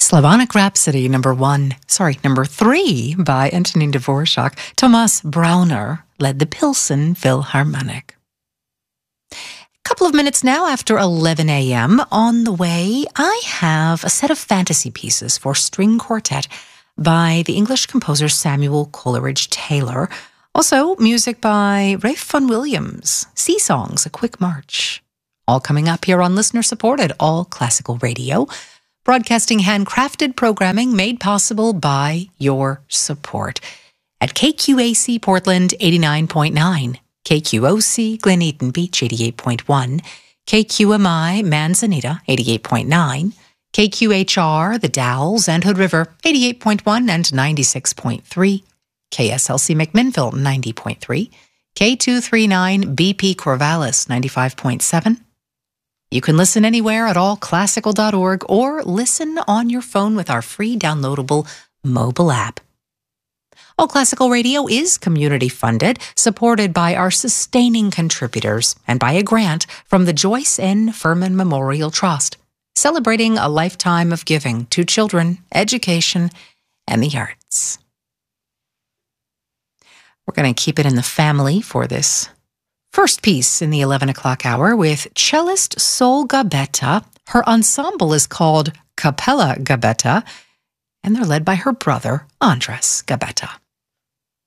Slavonic Rhapsody, number 3 by Antonin Dvorak. Thomas Brauner led the Pilsen Philharmonic. A couple of minutes now after 11 a.m. On the way, I have a set of fantasy pieces for string quartet by the English composer Samuel Coleridge Taylor. Also, music by Ralph Vaughan Williams, Sea Songs, A Quick March. All coming up here on listener-supported All Classical Radio, broadcasting handcrafted programming made possible by your support. At KQAC Portland 89.9, KQOC Glen Eaton Beach 88.1, KQMI Manzanita 88.9, KQHR The Dalles and Hood River 88.1 and 96.3, KSLC McMinnville 90.3, K239 BP Corvallis 95.7. You can listen anywhere at allclassical.org or listen on your phone with our free downloadable mobile app. All Classical Radio is community-funded, supported by our sustaining contributors, and by a grant from the Joyce N. Furman Memorial Trust, celebrating a lifetime of giving to children, education, and the arts. We're going to keep it in the family for this first piece in the 11 o'clock hour with cellist Sol Gabetta. Her ensemble is called Capella Gabetta, and they're led by her brother, Andres Gabetta.